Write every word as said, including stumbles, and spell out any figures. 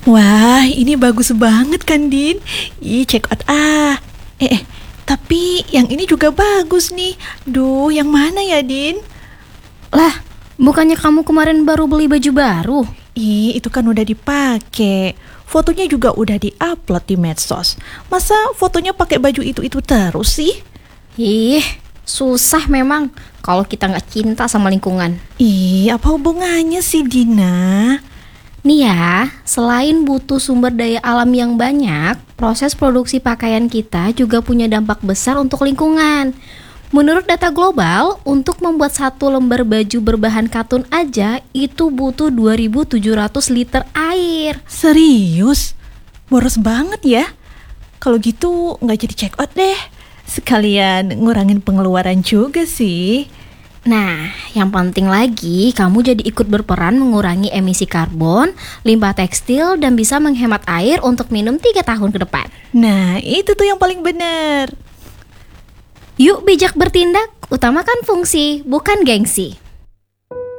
Wah, ini bagus banget kan, Din? Ih, check out ah. Eh, eh, tapi yang ini juga bagus nih. Duh, yang mana ya, Din? Lah, bukannya kamu kemarin baru beli baju baru? Ih, itu kan udah dipakai. Fotonya juga udah di-upload di medsos. Masa fotonya pakai baju itu-itu terus sih? Ih, susah memang kalau kita nggak cinta sama lingkungan. Ih, apa hubungannya sih, Dina? Nih ya, selain butuh sumber daya alam yang banyak, proses produksi pakaian kita juga punya dampak besar untuk lingkungan. Menurut data global, untuk membuat satu lembar baju berbahan katun aja itu butuh dua ribu tujuh ratus liter air. Serius? Boros banget ya? Kalau gitu nggak jadi check out deh. Sekalian ngurangin pengeluaran juga sih. Nah, yang penting lagi, kamu jadi ikut berperan mengurangi emisi karbon, limbah tekstil, dan bisa menghemat air untuk minum tiga tahun ke depan. Nah, itu tuh yang paling benar. Yuk bijak bertindak, utamakan fungsi, bukan gengsi.